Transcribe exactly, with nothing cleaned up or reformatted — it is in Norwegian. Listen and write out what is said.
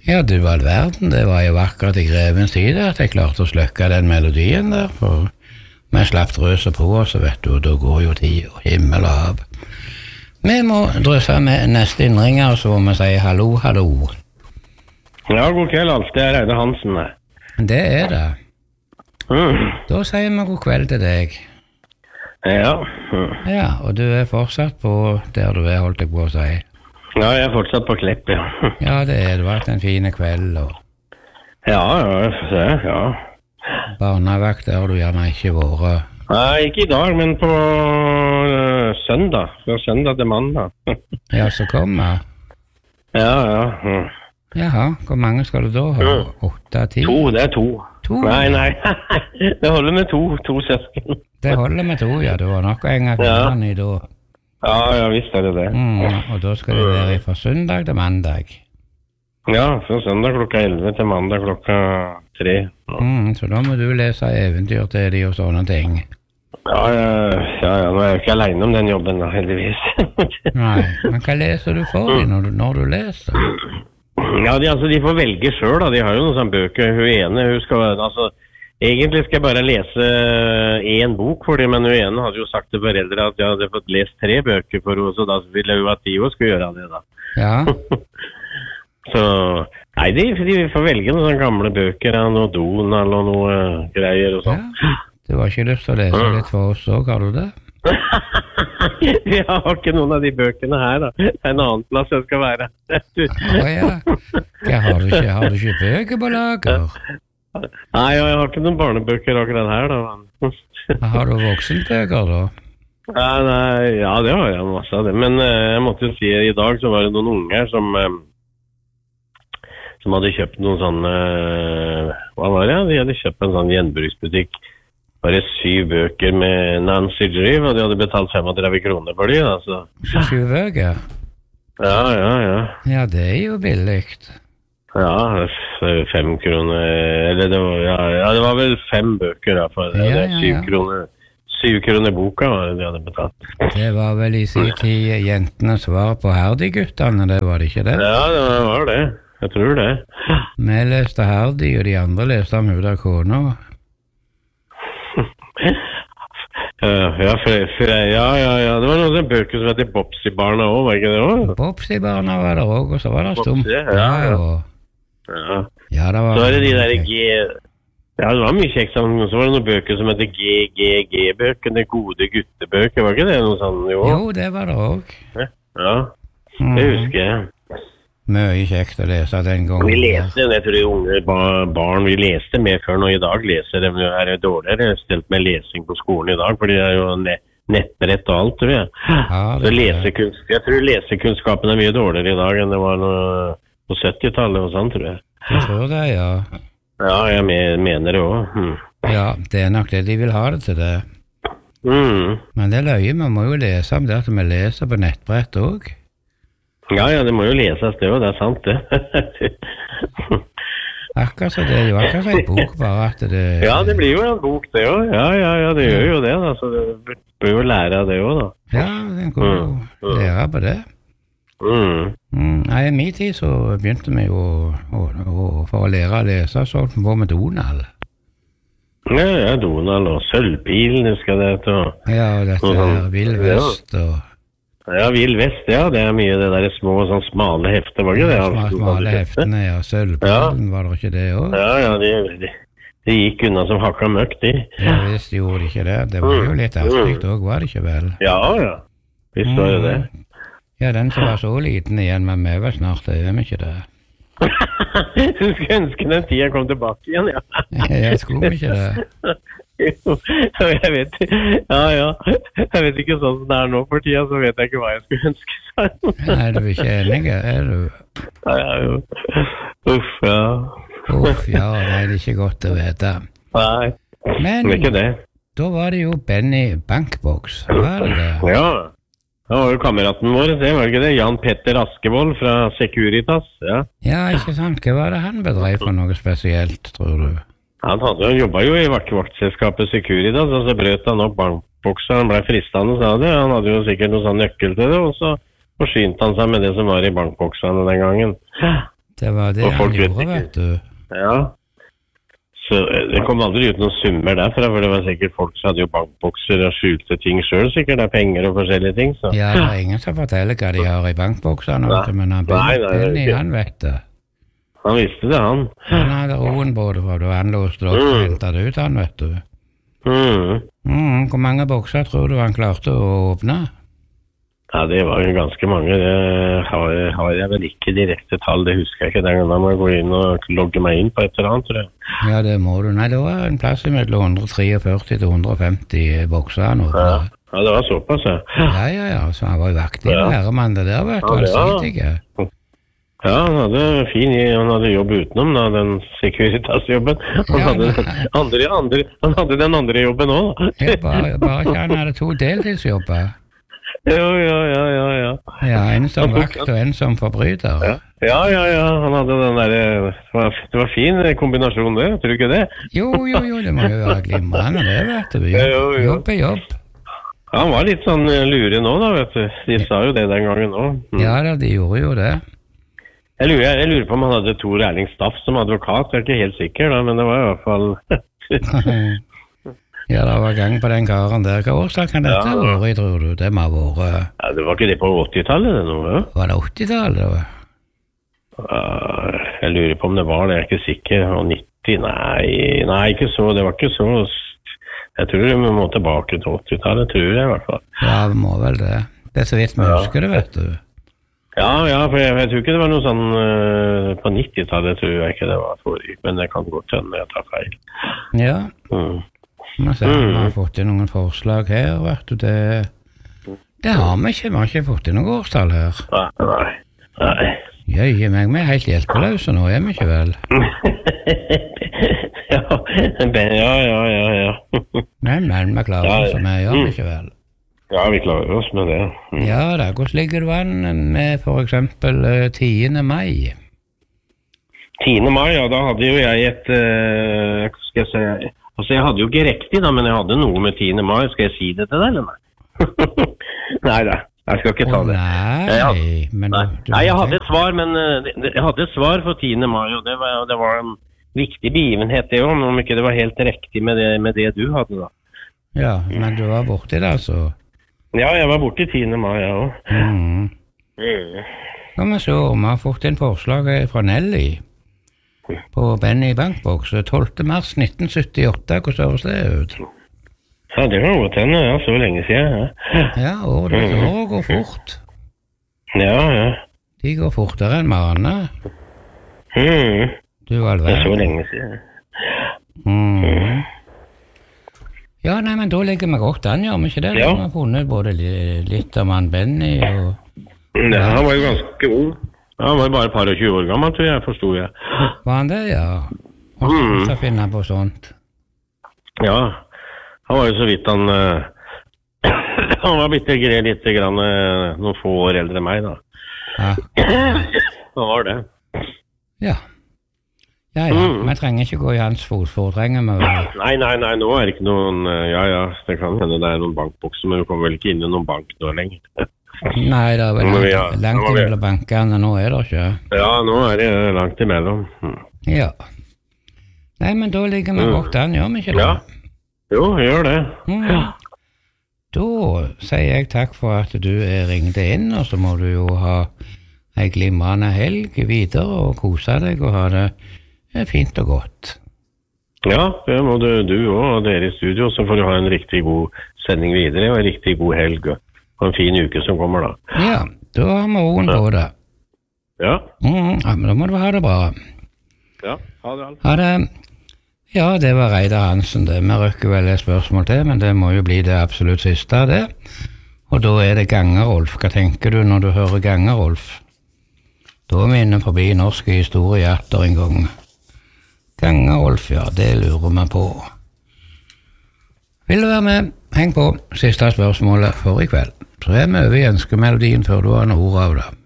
Ja, du var all verden. Det var jo akkurat i grevens tid at jeg klarte å slukke den melodien der, for vi slapp drøse på oss, vet du, og da går jo tid og himmel og hav. Vi må drøse med neste innringer, så må vi si hallo, hallo. Ja, god kveld, Alf. Det er Reine Hansen her. Det er det. Mm. Da sier vi god kveld til deg. Ja. Mm. Ja, og du er fortsatt på der du er, holdt jeg på å si. Ja, jeg er fortsatt på Klepp, ja. Ja, det er. Det har vært en fin kveld, og... Ja, ja, jeg får se, ja. Barnevakt der har du gjerne ikke vært. Nei, ikke i dag, men på uh, søndag. Fra søndag til mandag. Ja, så kommer. Ja, ja. Mm. Jaha, hvor mange skal du da ha? Åtte, ti? To, det er to. To? Nei, nei. Det holder med to, to søsken. Det holder med to, ja. Du har nok å henge kvinnerne i da. Ja, ja, visst er det det. Mm, og da skal det være fra søndag til mandag. Ja, fra søndag klokka elleve til mandag klokka tre. Mm, så da må du lese eventyr til de og sånne ting. Ja, ja, ja, ja, nå er jeg ikke alene om den jobben da, heldigvis. Nei, men hva leser du for dem når, når du leser? Ja, de, altså, de får velge selv da, de har jo noen sånne bøker. Hun ene, hun skal, altså, egentlig skal jeg bare lese en bok for dem, men hun ene hadde jo sagt til foreldre at jeg hadde fått lest tre bøker for henne, så da ville hun at de også skulle gjøre det da. Ja. Så, nei, de, de får velge noen gamle bøker, noe Donald og noe uh, greier og sånn. Ja, du har ikke lyst til å lese litt for oss også, har du det? Jeg har ikke noen av de bøkene her da. Det er en annen plass jeg skal være. Å ja, ja har, du ikke, har du ikke bøker på lager? Nei, jeg har ikke noen barnebøker akkurat her da. Har du voksenbøker da? Nei, nei, ja, det har jeg masse av det. Men uh, jeg måtte jo si, i dag så var det noen unger som... Um, som hadde kjøpt noen sånne, hva var det? De hadde kjøpt en sånn gjenbruksbutikk, bare syv bøker med Nancy Drew, og de hadde betalt femogtretive kroner for de, altså. Syv bøker? Ja, ja, ja. Ja, det er jo billigt. Ja, fem kroner, eller det var, ja, ja, det var vel fem bøker da, for det, ja, ja, ja. syv kroner. Syv kroner boka var det de hadde betalt. Det var vel i sin tid jentene svar på Herdig-guttene, det var det ikke det? Ja, det var det. Jeg tror det. Vi leste Herdig, og de andre leste om Huda Kona. Ja, for, for, ja, ja, ja. Det var noen bøker som heter Bobsy-barna også, var ikke det også? Bobsy-barna var det også, og så var det Stump. Ja, ja. Og... ja. Ja, det var... Så var det de der G... Ja, det var mye kjekt, så var det noen bøker som heter G G G-bøker, det gode guttebøker, var ikke det noe sånn? Jo, jo det var det også. Ja, det husker jeg. Mye kjekt å lese den gangen. Vi leste, jeg tror unge barn, vi leste mer før nå i dag, leser de er dårligere stelt med lesing på skolen i dag, for det er jo nettbrett og alt, tror jeg. Ja, så lesekunst, jeg tror lesekunnskapen er mye dårligere i dag enn det var noe på syttitallet og sånn, tror jeg. Jeg tror det, ja. Ja, jeg mener det også. Mm. Ja, det er nok det de vil ha det til det. Mm. Men det er løye, man må jo lese om det at vi leser på nettbrett også. Ja, ja, det må jo leses det, og det er sant det. Akkurat så det er jo akkurat så en bok, bare at det... Ja, det blir jo en bok det også. Ja, ja, ja, det gjør jo det, da. Så det bør jo lære av det også, da. Ja, det går jo mm. lære på det. Mm. Mm. Nei, i min tid så begynte vi jo å, å, for å lære å lese, så holdt vi på med Donald. Ja, ja, Donald og Sølvpilen, husker jeg det. Og... Ja, og dette her Vill Vest og... Ja, Vill Vest, ja, det er mye det der små, sånn smale hefte, var ikke det? Ja, små, smale heftene, ja, Sølvpilen, ja. Var det ikke det også? Ja, ja, de, de, de gikk unna som hakka møkk, de. Ja, visst gjorde de ikke det. Det var jo litt erstikt også, var det ikke vel? Ja, ja, visst var jo det. Ja, den som var så liten igjen, men vi var snart det, er vi ikke det? Du skulle ønske den tiden kom tilbake igjen, ja. Jeg skulle ikke det. Jo, jeg vet, ja, ja, jeg vet ikke sånn som det er nå for tida, så vet jeg ikke hva jeg skulle ønske seg. Nei, du er ikke enig, er du? Ja, ja, jo. Uff, ja. Uff, ja, det er ikke godt å vite. Nei, men det er ikke det. Da var det jo Benny Bankbox, var det det? Ja, det var jo kameraten vår, det var ikke det? Jan Petter Askevold fra Securitas, ja. Ja, ikke sant, hva var det han bedrev for noe spesielt, tror du? Han hadde jo jobbet jo i vaktselskapet Securitas, og så brøt han opp bankboksa, han ble fristende, sa det. Han hadde jo sikkert noen sånn nøkkel til det, og så forsynte han seg med det som var i bankboksene den gangen. Det var det Og han folk vet gjorde, ikke. vet du. Ja. Så eh, det kom aldri ut noen summer derfra, for det var sikkert folk som hadde jo bankbokser og skjulte ting selv, sikkert det er penger og forskjellige ting. Så. Ja, det er ingen som forteller hva de har i bankboksene, vet du, men han Nei, nei, Benny, ikke. han vet det. Han visste det, han. Han hadde roen på det, for da han låste opp og Mm. hentet det ut, han, vet du. Mm. Mm, hvor mange bokser tror du han klarte å åpne? Ja, det var jo ganske mange. Det har, har jeg vel ikke direkte tall, det husker jeg ikke. Den gangen må jeg gå inn og logge meg inn på et eller annet, tror jeg. Ja, det må du. Nei, det var en plass mellom one hundre treogførti til one hundre femti bokser han Ja, åpnet. ja det var såpass, ja. Ja, ja, ja, så han var jo aktiv Ja. herremann det der, vet du, Ja, han det var- sier ikke. Ja, han hadde fin, han hadde jobb utenom da, den Securitas-jobben. Han, Ja, hadde men- den andre, andre, han hadde den andre jobben også, da. Ja, bare, bare ikke han hadde to deltidsjobber. Jo, ja, ja, ja, ja. Ja, en som vakt og en som forbryter. Ja, ja, ja, ja. Han hadde den der, det var, det var fin kombinasjon det, tror du ikke det? Jo, jo, jo, det må jo være glimrende det, vet du. Ja, jo, Jobb, jo. jobb er jobb. Han var litt sånn lure nå da, vet du. De sa jo det den gangen også. Mm. Ja da, de gjorde jo det. Jeg, lurer, jeg lurer på om han hadde Tor Erling Staff som advokat, jeg er ikke helt sikker da, men det var i hvert fall... Ja, det var gang på den karen der. Hva årsak kan dette Ja. ha vært, tror du? Det må ha vært... Ja, det var ikke det på åttitallet det nå, ja? Var det åttitallet? da? Uh, jeg lurer på om det var det, jeg er ikke sikker. Og nitti, nei, nei, ikke så, det var ikke så... Jeg tror vi må tilbake til åttitallet, tror jeg i hvert fall. Ja, vi må vel det. Det er så vidt vi Ja. husker det, vet du. Ja, ja, for jeg, jeg tror ikke det var noe sånn uh, på nittitallet, tror jeg ikke det var forrige, men det kan godt hende jeg tar feil. Ja, Mm. vi ser om vi har fått inn noen forslag her, vet du. Det, det har vi ikke, vi har ikke fått inn noe årstall her. Nei, nei, nei. Jøye meg, vi er helt hjelpeløse nå, er vi ikke vel? ja, ben- ja, ja, ja, ja. Men, men, vi klarer Ja, oss som vi gjør, mm. vi ikke vel? ja, vi klarer oss med det. Mm. Ja da, hvordan ligger du an med for eksempel eh, tiende mai? tiende mai, ja, da hadde jo jeg et, uh, skal jeg si, altså jeg hadde jo ikke riktig da, men jeg hadde noe med tiende mai, skal jeg si det til deg, eller nei? nei da, jeg skal ikke ta Å det. nei, Jeg hadde- men Nei, du, du nei, jeg må hadde et tenke- svar, men uh, det, det, jeg hadde et svar for tiende mai, og det var, det var en viktig begivenhet det også, om ikke det var helt riktig med det, med det du hadde da. Ja, men du var borti det, altså. Ja, jeg var borte i tiende mai, jeg også. Mm. Mm. Skal vi se, vi har fått inn forslag her fra Nelly på Benny Bankboks tolvte mars nitten syttiåtte. Hvordan høres det ut? Ja, det kan godt hende, ja, så lenge siden, ja. Ja, året Mm. år går fort. Ja, ja. De går fortere enn mane. Mm. Du all Det er så verden. lenge siden. Mm. Ja, nei, men da ligger vi godt an, gjør vi ikke det? Ja. Vi har funnet både li- litt om han Benny og... Ja, han var jo ganske ung. Han var bare et par og tjue år gammel, tror jeg, forstod jeg. Var han det, ja? Og så Mm. skal finne på sånt. Ja, han var jo så vidt han... eh, han var bitte gre, litt grann, eh, noen få år eldre enn meg, da. Ja, Han var det. ja. Ja, ja, Mm. vi trenger ikke gå i hans fotspor, trenger vi vel? Nei, nei, nei, nå er det ikke noen... eh, Ja, ja, det kan hende det er noen bankbokser, men du kommer vel ikke inn i noen bank nå lenger. Nei, det er vel Nå må vi langt, ha- langt nå må vi- imellom bankene, nå er det ikke. Ja, nå er det langt imellom. Mm. Ja. Nei, men da ligger vi Mm. godt an, gjør vi ikke det? Ja. Jo, gjør det. Mm. Da sier jeg takk for at du eh, ringte inn, og så må du jo ha ei glimrende helg videre og kose deg og ha det eh, fint og godt. Ja, det må du, du også, og dere i studio, så får du ha en riktig god sending videre, og en riktig god helg, og en fin uke som kommer da. Ja, da har vi roen på det. Ja, Mm, ja, men da må du ha det bra. ja, ha det alt. Ha det. Ja, det var Reidar Hansen det. Vi røkker vel et spørsmål til, men det må jo bli det absolutt siste av det. Og da er det Gangerolf. Hva tenker du når du hører Gangerolf? Da er vi inne forbi norske historie atter en gang. Gangerolf, ja, det lurer vi på. Vil du være med? Heng på. Siste spørsmålet for i kveld. Så er vi over i ønskemelodien før du har en ord av det.